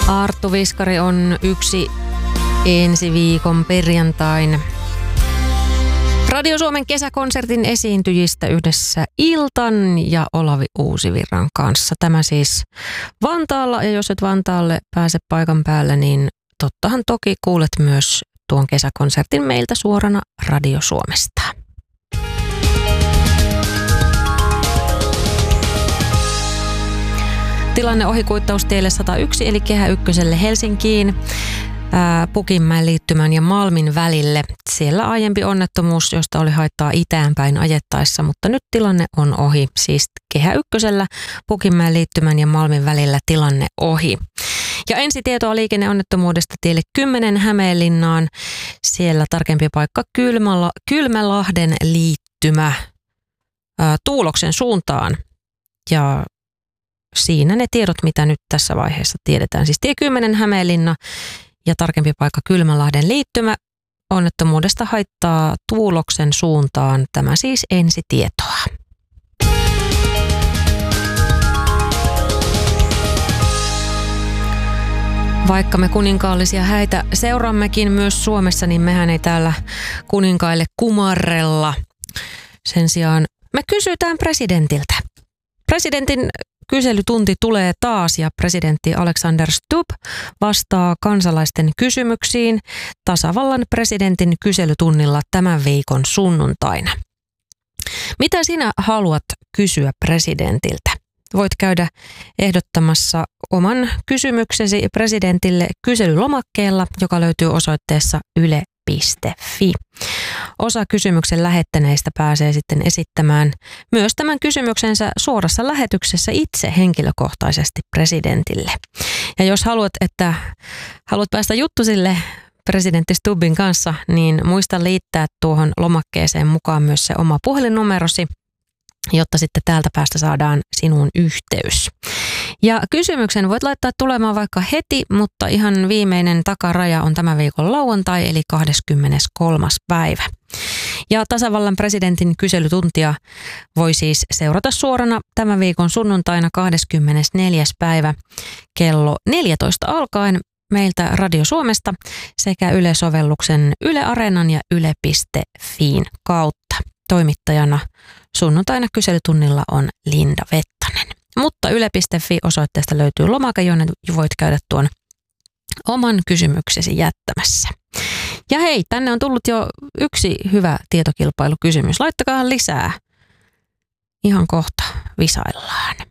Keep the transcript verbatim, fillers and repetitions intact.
Arttu Viskari on yksi ensi viikon perjantain Radio Suomen kesäkonsertin esiintyjistä yhdessä Iltan ja Olavi Uusivirran kanssa. Tämä siis Vantaalla, ja jos et Vantaalle pääse paikan päälle, niin tottahan toki kuulet myös tuon kesäkonsertin meiltä suorana Radio Suomesta. Tilanne ohikuittaustielle sata yksi eli Kehä Ykköselle Helsinkiin, ää, Pukinmäen liittymän ja Malmin välille. Siellä aiempi onnettomuus, josta oli haittaa itään päin ajettaessa, mutta nyt tilanne on ohi. Siis Kehä Ykkösellä Pukinmäen liittymän ja Malmin välillä tilanne ohi. Ja ensi tietoa liikenneonnettomuudesta tielle kymmenen Hämeenlinnaan. Siellä tarkempi paikka Kylmäla, Kylmälahden liittymä ää, Tuuloksen suuntaan. Ja siinä ne tiedot, mitä nyt tässä vaiheessa tiedetään. Siis tie kymmenen Hämeenlinna ja tarkempi paikka Kylmälahden liittymä. Onnettomuudesta haittaa Tuuloksen suuntaan. Tämä siis ensi tietoa. Vaikka me kuninkaallisia häitä seuraammekin myös Suomessa, niin mehän ei täällä kuninkaille kumarrella. Sen sijaan me kysytään presidentiltä. Presidentin kyselytunti tulee taas ja presidentti Alexander Stubb vastaa kansalaisten kysymyksiin tasavallan presidentin kyselytunnilla tämän viikon sunnuntaina. Mitä sinä haluat kysyä presidentiltä? Voit käydä ehdottamassa oman kysymyksesi presidentille kyselylomakkeella, joka löytyy osoitteessa yle piste fi. Osa kysymyksen lähettäneistä pääsee sitten esittämään myös tämän kysymyksensä suorassa lähetyksessä itse henkilökohtaisesti presidentille. Ja jos haluat, että haluat päästä juttusille presidentti Stubbin kanssa, niin muista liittää tuohon lomakkeeseen mukaan myös se oma puhelinnumerosi, jotta sitten täältä päästä saadaan sinuun yhteys. Ja kysymyksen voit laittaa tulemaan vaikka heti, mutta ihan viimeinen takaraja on tämän viikon lauantai, eli kahdeskymmeneskolmas päivä. Ja tasavallan presidentin kyselytuntia voi siis seurata suorana tämän viikon sunnuntaina kahdeskymmenesneljäs päivä kello neljätoista alkaen meiltä Radio Suomesta sekä Yle-sovelluksen Yle Areenan ja yle piste fiin kautta. Toimittajana sunnuntaina kyselytunnilla on Linda Vettanen. Mutta yle piste fi osoitteesta löytyy lomake, jonne voit käydä tuon oman kysymyksesi jättämässä. Ja hei, tänne on tullut jo yksi hyvä tietokilpailukysymys. Laittakaa lisää. Ihan kohta visaillaan.